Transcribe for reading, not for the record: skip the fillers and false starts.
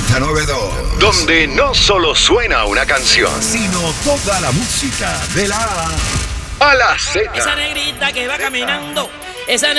Z92. Donde no solo suena una canción, Sino toda la música de la A a la Z. Esa negrita que va caminando, esa